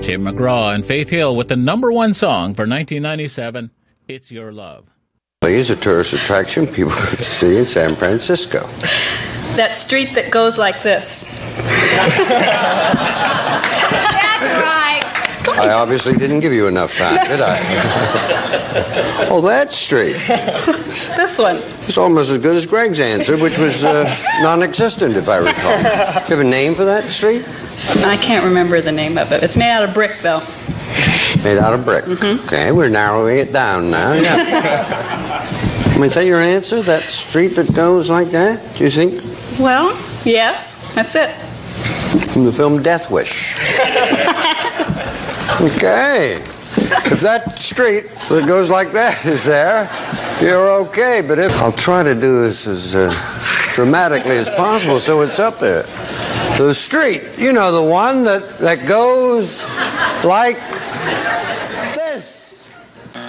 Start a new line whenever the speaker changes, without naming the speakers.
Tim McGraw and Faith Hill with the #1 song for 1997, It's Your Love.
It's a tourist attraction people could see in San Francisco.
That street that goes like this. That's right.
I obviously didn't give you enough time, did I? Oh, that street.
This one.
It's almost as good as Greg's answer, which was non-existent, if I recall. Do you have a name for that street?
I can't remember the name of it. It's made out of brick, though.
Made out of brick. Mm-hmm. Okay, we're narrowing it down now. Yeah. I mean, is that your answer? That street that goes like that? Do you think?
Well, yes. That's it.
From the film Death Wish. Okay. If that street that goes like that is there, you're okay. But I'll try to do this as dramatically as possible so it's up there. The street, you know, the one that goes like